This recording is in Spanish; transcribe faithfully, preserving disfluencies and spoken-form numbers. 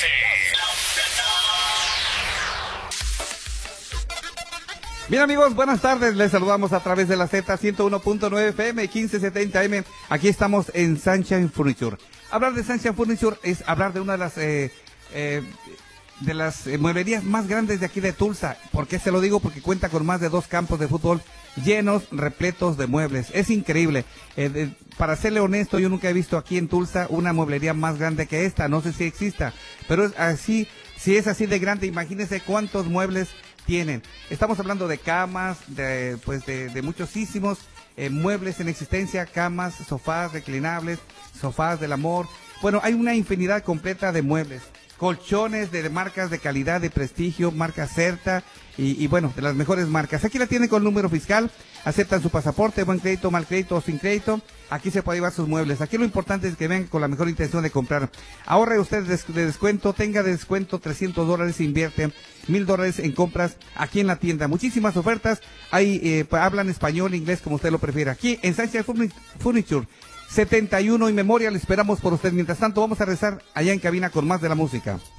Bien amigos, buenas tardes, les saludamos a través de la Z ciento uno punto nueve F M, quince setenta M, aquí estamos en Sunshine Furniture. Hablar de Sunshine Furniture es hablar de una de las eh, eh, de las eh, mueblerías más grandes de aquí de Tulsa. ¿Por qué se lo digo? Porque cuenta con más de dos campos de fútbol llenos, repletos de muebles. Es increíble. Eh, de, para serle honesto, yo nunca he visto aquí en Tulsa una mueblería más grande que esta, no sé si exista, pero es así, si es así de grande, imagínense cuántos muebles tienen. Estamos hablando de camas, de pues de, de muchísimos eh, muebles en existencia, camas, sofás reclinables, sofás del amor. Bueno, hay una infinidad completa de muebles, colchones de, de marcas de calidad, de prestigio, marca Certa y, y bueno, de las mejores marcas. Aquí la tienen con número fiscal, aceptan su pasaporte, buen crédito, mal crédito o sin crédito. Aquí se puede llevar sus muebles. Aquí lo importante es que vengan con la mejor intención de comprar. Ahorre usted de, de descuento, tenga de descuento trescientos dólares, invierte mil dólares en compras aquí en la tienda. Muchísimas ofertas, hay, eh, hablan español, inglés, como usted lo prefiera. Aquí en Sunshine Furniture, setenta y uno y memoria, le esperamos por usted. Mientras tanto, vamos a rezar allá en cabina con más de la música.